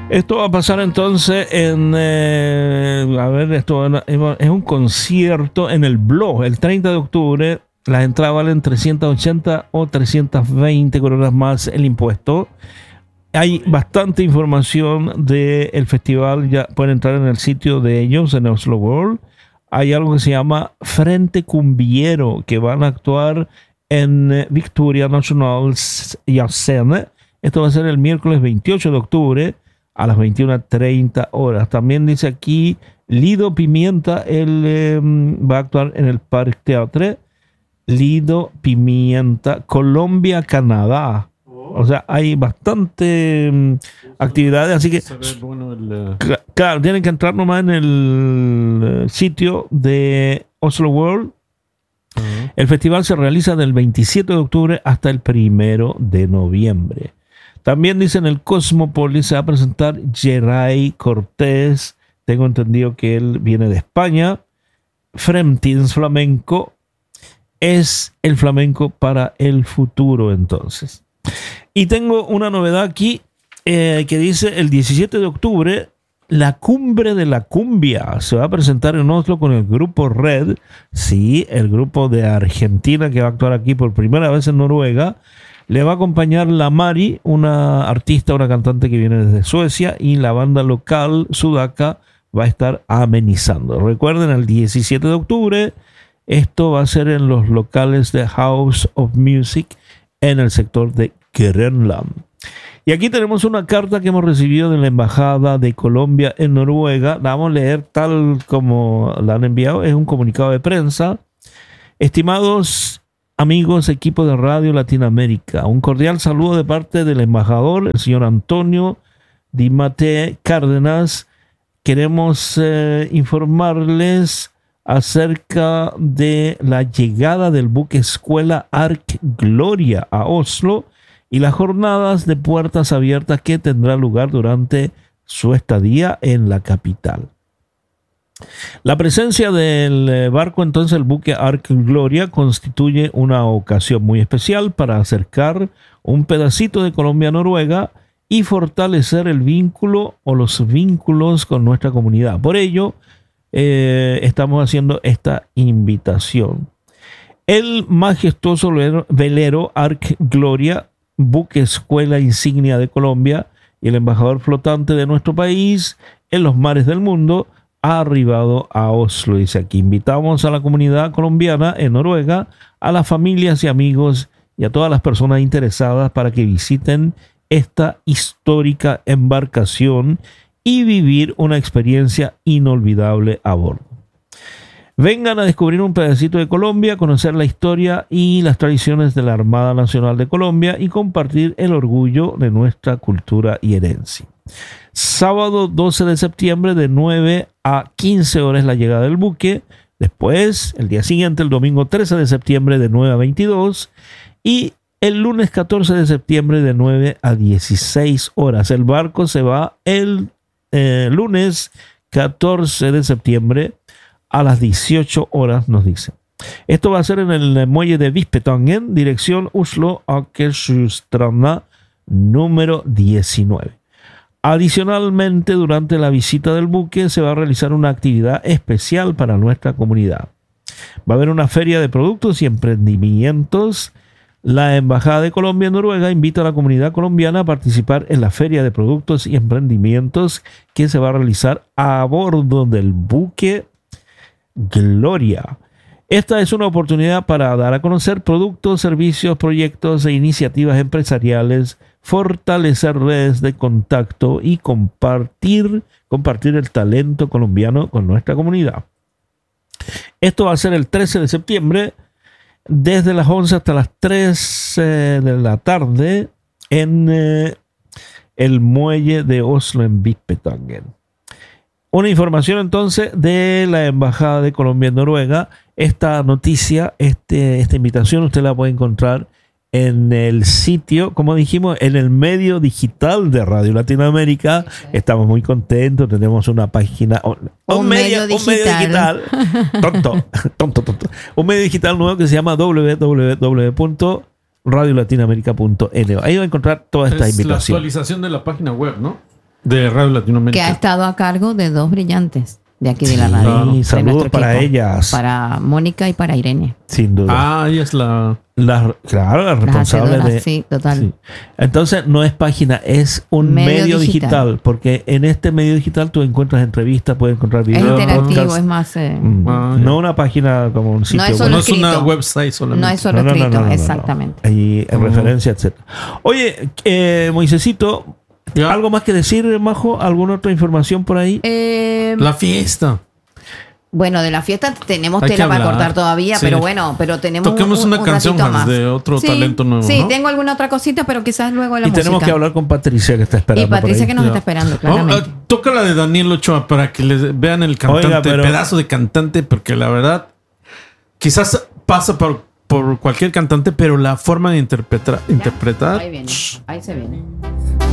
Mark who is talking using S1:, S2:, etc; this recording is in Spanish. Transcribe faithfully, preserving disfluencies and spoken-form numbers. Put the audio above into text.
S1: Esto va a pasar entonces en, eh, a ver, esto es un concierto en el Blog, el treinta de octubre. Las entradas valen trescientas ochenta o trescientas veinte coronas más el impuesto. Hay bastante información del festival, ya pueden entrar en el sitio de ellos, en Oslo World. Hay algo que se llama Frente Cumbiero, que van a actuar en Victoria National Scene. Esto va a ser el miércoles veintiocho de octubre a las veintiuna treinta horas. También dice aquí Lido Pimienta, él eh, va a actuar en el Parc Teatre. Lido Pimienta, Colombia, Canadá. O sea, hay bastante um, actividades, así que
S2: bueno el, uh...
S1: claro, tienen que entrar nomás en el sitio de Oslo World. Uh-huh. El festival se realiza del veintisiete de octubre hasta el primero de noviembre. También dicen el Cosmopolis se va a presentar Geray Cortés. Tengo entendido que él viene de España. Fremtins Flamenco es el flamenco para el futuro, entonces. Y tengo una novedad aquí eh, que dice el diecisiete de octubre la Cumbre de la Cumbia se va a presentar en Oslo con el grupo Red, sí, el grupo de Argentina que va a actuar aquí por primera vez en Noruega. Le va a acompañar la Mari, una artista, una cantante que viene desde Suecia, y la banda local Sudaka va a estar amenizando. Recuerden, el diecisiete de octubre, esto va a ser en los locales de House of Music en el sector de Grenland. Y aquí tenemos una carta que hemos recibido de la Embajada de Colombia en Noruega. La vamos a leer tal como la han enviado. Es un comunicado de prensa. Estimados amigos, equipo de Radio Latinoamérica, un cordial saludo de parte del embajador, el señor Antonio Di Mate Cárdenas. Queremos eh, informarles acerca de la llegada del buque escuela Ark Gloria a Oslo y las jornadas de puertas abiertas que tendrá lugar durante su estadía en la capital. La presencia del barco, entonces el buque Ark Gloria, constituye una ocasión muy especial para acercar un pedacito de Colombia a Noruega y fortalecer el vínculo o los vínculos con nuestra comunidad. Por ello, eh, estamos haciendo esta invitación. El majestuoso velero Ark Gloria, buque escuela insignia de Colombia y el embajador flotante de nuestro país en los mares del mundo, ha arribado a Oslo. Dice aquí, invitamos a la comunidad colombiana en Noruega, a las familias y amigos y a todas las personas interesadas para que visiten esta histórica embarcación y vivir una experiencia inolvidable a bordo. Vengan a descubrir un pedacito de Colombia, conocer la historia y las tradiciones de la Armada Nacional de Colombia y compartir el orgullo de nuestra cultura y herencia. Sábado doce de septiembre de nueve a quince horas la llegada del buque. Después, el día siguiente, el domingo trece de septiembre de nueve a veintidós. Y el lunes catorce de septiembre de nueve a dieciséis horas. El barco se va el eh, lunes catorce de septiembre a las dieciocho horas, nos dice. Esto va a ser en el muelle de Vispetangen, dirección Oslo-Akershusstranda, número diecinueve. Adicionalmente, durante la visita del buque se va a realizar una actividad especial para nuestra comunidad. Va a haber una feria de productos y emprendimientos. La Embajada de Colombia en Noruega invita a la comunidad colombiana a participar en la feria de productos y emprendimientos que se va a realizar a bordo del buque Gloria. Esta es una oportunidad para dar a conocer productos, servicios, proyectos e iniciativas empresariales, fortalecer redes de contacto y compartir, compartir el talento colombiano con nuestra comunidad. Esto va a ser el trece de septiembre, desde las once hasta las tres eh, de la tarde, en eh, el muelle de Oslo en Vispetangen. Una información entonces de la Embajada de Colombia en Noruega. Esta noticia, este, esta invitación, usted la puede encontrar en el sitio, como dijimos, en el medio digital de Radio Latinoamérica. Estamos muy contentos, tenemos una página, un, un, medio, medio, un medio digital, tonto, tonto, tonto, un medio digital nuevo que se llama doble u doble u doble u punto radio latinoamérica punto n o. Ahí va a encontrar toda esta
S2: es
S1: invitación.
S2: La actualización de la página web, ¿no? De Radio Latinoamérica.
S3: Que ha estado a cargo de dos brillantes de aquí de la radio.
S1: Sí, saludos para
S3: equipo,
S1: ellas.
S3: Para Mónica y para Irene.
S1: Sin duda.
S2: Ah, ella es la...
S1: La, claro, la responsable de...
S3: Sí, total. Sí.
S1: Entonces, no es página, es un medio, medio digital. digital. Porque en este medio digital tú encuentras entrevistas, puedes encontrar videos.
S3: Es interactivo, podcast. Es más... Eh,
S1: mm, ah, no una página como un sitio
S3: no es,
S1: web.
S2: No es una website solamente.
S3: No es solo
S1: no, no,
S3: escrito,
S1: no, no, no,
S3: exactamente.
S1: No. Y en uh-huh. referencia, etcétera. Oye, eh, Moisésito, ¿ya? ¿Algo más que decir, Majo? ¿Alguna otra información por ahí?
S3: Eh,
S2: La fiesta.
S3: Bueno, de la fiesta tenemos Hay tela para cortar todavía, sí. pero bueno, pero tenemos
S2: Toquemos un, un, una canción más de otro
S3: sí,
S2: talento nuevo.
S3: Sí,
S2: ¿no?
S3: tengo alguna otra cosita, pero quizás luego de la
S1: y
S3: música.
S1: Y tenemos que hablar con Patricia, que está esperando.
S3: Y Patricia que nos
S2: ya.
S3: está esperando, claramente.
S2: Oh, uh, toca la de Daniel Ochoa para que les vean el cantante, Oiga, pero... pedazo de cantante, porque la verdad, quizás pasa por, por cualquier cantante, pero la forma de interpretar.
S3: Ya,
S2: interpretar
S3: ahí viene, ahí se viene.